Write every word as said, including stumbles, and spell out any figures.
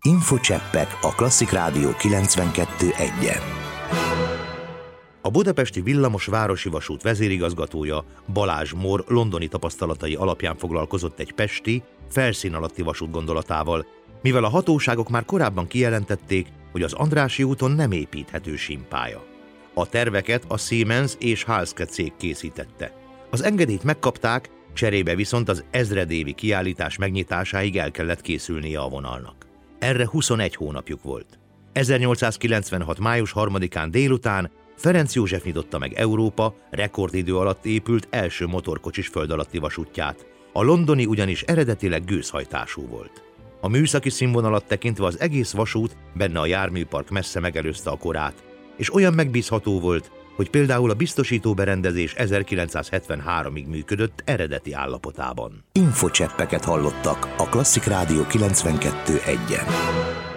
Infocseppek a Klasszik Rádió kilencvenkettő egyen. A budapesti villamos városi vasút vezérigazgatója, Balázs Mór londoni tapasztalatai alapján foglalkozott egy pesti, felszín alatti vasút gondolatával, mivel a hatóságok már korábban kijelentették, hogy az Andrássy úton nem építhető símpálya. A terveket a Siemens és Halske cég készítette. Az engedélyt megkapták, cserébe viszont az ezredévi kiállítás megnyitásáig el kellett készülnie a vonalnak. Erre huszonegy hónapjuk volt. ezernyolcszázkilencvenhat. május harmadikán délután Ferenc József nyitotta meg Európa rekordidő alatt épült első motorkocsis föld alatti vasútját. A londoni ugyanis eredetileg gőzhajtású volt. A műszaki színvonalat tekintve az egész vasút, benne a járműpark messze megelőzte a korát, és olyan megbízható volt, hogy például a biztosító berendezés ezerkilencszázhetvenháromig működött eredeti állapotában. Infocseppeket hallottak a Klasszik Rádió kilencvenkettő egyen.